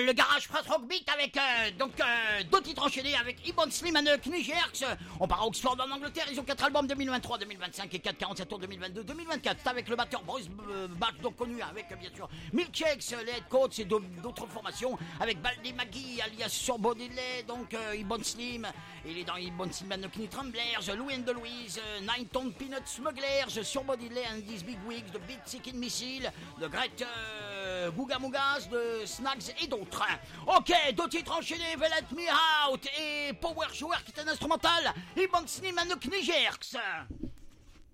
le garage Press Rock Beat avec deux titres enchaînés avec Ibon Slim and Knigerks. On part à Oxford en Angleterre, ils ont 4 albums 2023, 2025 et 4 47 tours 2022, 2024. C'est avec le batteur Bruce Bach, donc connu avec bien sûr Milkshakes, les Head Coats et d'autres formations avec Baldy Maggie alias Surbodylay, donc Ibon Slim. Il est dans Ibon Slim and Knie Tremblers, Louis and the Louise, 9 Ton Peanut Smugglers, Surbodylay and These Big Wigs, The Beat Seeking Missile, The Great Googa Moogas, de Snags et d'autres. Ok, deux titres enchaînés, Let Me Out et Power Shower qui est un instrumental, Ibon Slim and Knigerks.